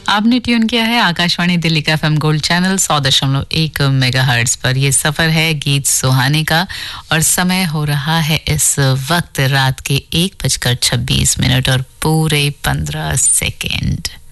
आपने ट्यून किया है आकाशवाणी दिल्ली का एफएम गोल्ड चैनल 100.1 मेगाहर्ट्ज पर। ये सफर है गीत सुहाने का और समय हो रहा है इस वक्त रात के 1:26 और पूरे 15 सेकेंड।